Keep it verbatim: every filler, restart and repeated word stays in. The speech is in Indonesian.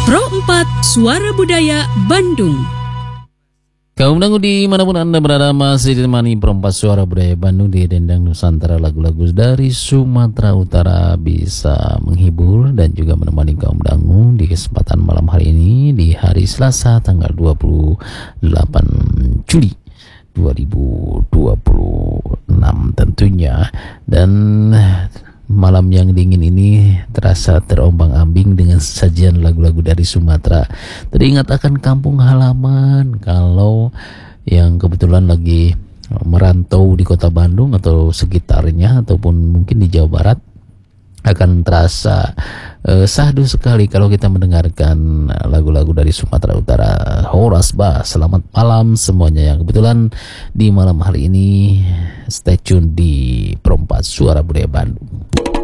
Pro empat Suara Budaya Bandung. Kaum dangu dimanapun Anda berada masih ditemani Perempat Suara Budaya Bandung di Dendang Nusantara. Lagu-lagu dari Sumatera Utara bisa menghibur dan juga menemani kaum dangu di kesempatan malam hari ini di hari Selasa tanggal dua puluh delapan Juli dua ribu dua puluh enam tentunya. Dan malam yang dingin ini terasa terombang-ambing dengan sajian lagu-lagu dari Sumatera. Teringat akan kampung halaman kalau yang kebetulan lagi merantau di kota Bandung atau sekitarnya ataupun mungkin di Jawa Barat, akan terasa uh, sahdu sekali kalau kita mendengarkan lagu-lagu dari Sumatera Utara. Horas Bah, selamat malam semuanya yang kebetulan di malam hari ini stay tune di Perempat Suara Budaya Bandung.